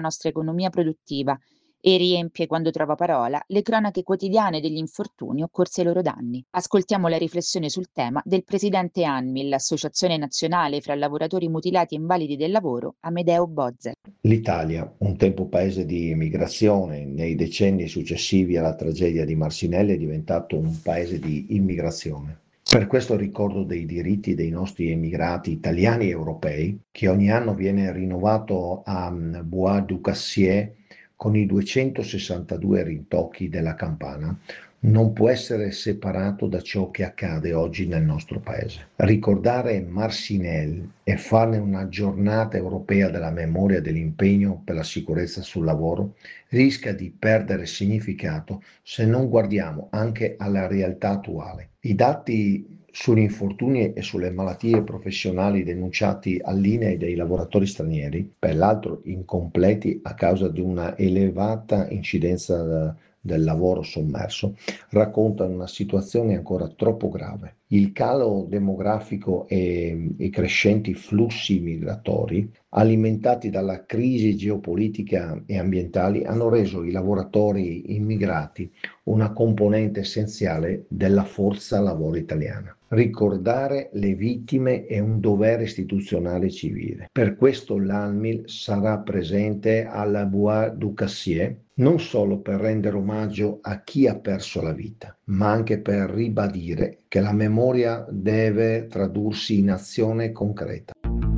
nostra economia produttiva e riempie, quando trova parola, le cronache quotidiane degli infortuni occorsi ai loro danni. Ascoltiamo la riflessione sul tema del presidente ANMI, l'Associazione Nazionale fra Lavoratori Mutilati e Invalidi del Lavoro, Amedeo Bozzer. L'Italia, un tempo paese di immigrazione, nei decenni successivi alla tragedia di Marcinelle è diventato un paese di immigrazione. Per questo il ricordo dei diritti dei nostri emigrati italiani e europei, che ogni anno viene rinnovato a Bois du Cassier con i 262 rintocchi della campana, non può essere separato da ciò che accade oggi nel nostro paese. Ricordare Marcinelle e farne una giornata europea della memoria e dell'impegno per la sicurezza sul lavoro rischia di perdere significato se non guardiamo anche alla realtà attuale. I dati sugli infortuni e sulle malattie professionali denunciati all'INAIL dei lavoratori stranieri, peraltro incompleti a causa di una elevata incidenza del lavoro sommerso, raccontano una situazione ancora troppo grave. Il calo demografico e i crescenti flussi migratori, alimentati dalla crisi geopolitica e ambientali, hanno reso i lavoratori immigrati una componente essenziale della forza lavoro italiana. Ricordare le vittime è un dovere istituzionale civile. Per questo l'ANMIL sarà presente alla Bois du Cassier, non solo per rendere omaggio a chi ha perso la vita, ma anche per ribadire che la memoria deve tradursi in azione concreta.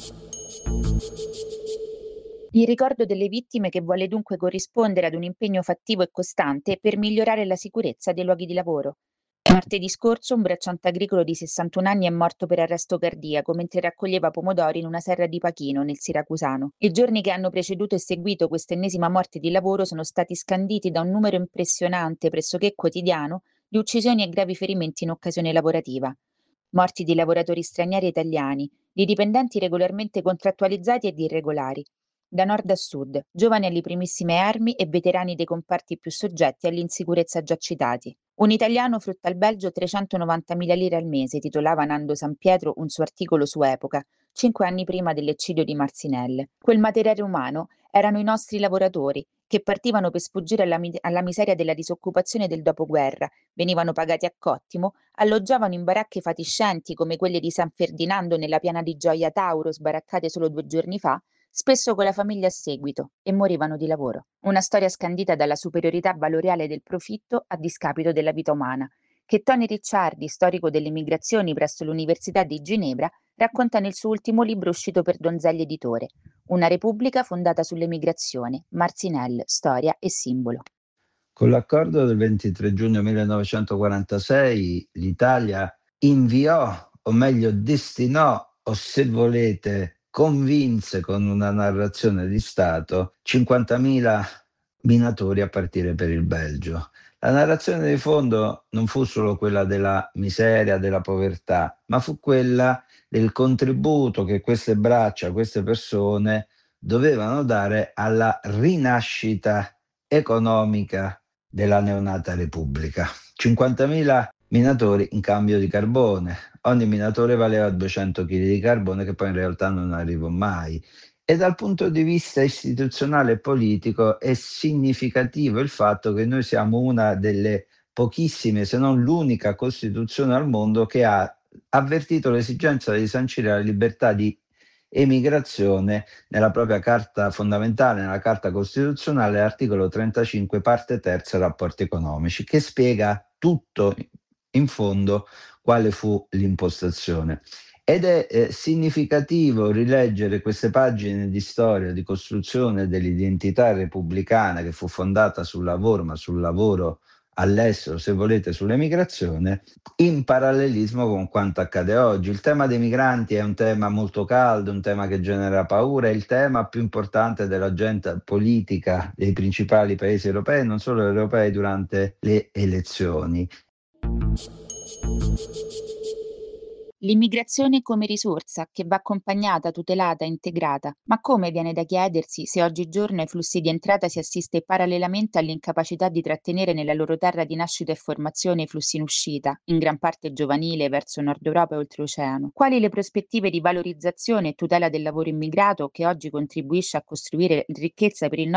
Il ricordo delle vittime che vuole dunque corrispondere ad un impegno fattivo e costante per migliorare la sicurezza dei luoghi di lavoro. Martedì scorso un bracciante agricolo di 61 anni è morto per arresto cardiaco mentre raccoglieva pomodori in una serra di Pachino, nel Siracusano. I giorni che hanno preceduto e seguito questa ennesima morte di lavoro sono stati scanditi da un numero impressionante, pressoché quotidiano, di uccisioni e gravi ferimenti in occasione lavorativa. Morti di lavoratori stranieri e italiani, di dipendenti regolarmente contrattualizzati ed irregolari. Da nord a sud, giovani alle primissime armi e veterani dei comparti più soggetti all'insicurezza già citati. Un italiano frutta al Belgio 390.000 lire al mese, titolava Nando San Pietro un suo articolo su Epoca, 5 anni prima dell'eccidio di Marcinelle. Quel materiale umano erano i nostri lavoratori, che partivano per sfuggire alla miseria della disoccupazione del dopoguerra, venivano pagati a cottimo, alloggiavano in baracche fatiscenti come quelle di San Ferdinando nella piana di Gioia Tauro, sbaraccate solo 2 giorni fa, spesso con la famiglia a seguito, e morivano di lavoro. Una storia scandita dalla superiorità valoriale del profitto a discapito della vita umana, che Tony Ricciardi, storico delle migrazioni presso l'Università di Ginevra, racconta nel suo ultimo libro uscito per Donzelli Editore, Una Repubblica fondata sull'emigrazione, Marcinelle, storia e simbolo. Con l'accordo del 23 giugno 1946 l'Italia inviò, o meglio destinò, o se volete convinse con una narrazione di Stato 50.000 minatori a partire per il Belgio. La narrazione di fondo non fu solo quella della miseria, della povertà, ma fu quella del contributo che queste braccia, queste persone dovevano dare alla rinascita economica della neonata Repubblica. 50.000 minatori in cambio di carbone. Ogni minatore valeva 200 kg di carbone che poi in realtà non arrivò mai. E dal punto di vista istituzionale e politico è significativo il fatto che noi siamo una delle pochissime, se non l'unica Costituzione al mondo che ha avvertito l'esigenza di sancire la libertà di emigrazione nella propria carta fondamentale, nella carta costituzionale, articolo 35, parte terza, rapporti economici, che spiega tutto in fondo quale fu l'impostazione. Ed è significativo rileggere queste pagine di storia, di costruzione dell'identità repubblicana che fu fondata sul lavoro, ma sul lavoro all'estero, se volete, sull'emigrazione, in parallelismo con quanto accade oggi. Il tema dei migranti è un tema molto caldo, un tema che genera paura, è il tema più importante dell'agenda politica dei principali paesi europei, non solo europei, durante le elezioni. L'immigrazione come risorsa che va accompagnata, tutelata, integrata. Ma come, viene da chiedersi, se oggigiorno ai flussi di entrata si assiste parallelamente all'incapacità di trattenere nella loro terra di nascita e formazione i flussi in uscita, in gran parte giovanile, verso Nord Europa e oltreoceano? Quali le prospettive di valorizzazione e tutela del lavoro immigrato che oggi contribuisce a costruire ricchezza per il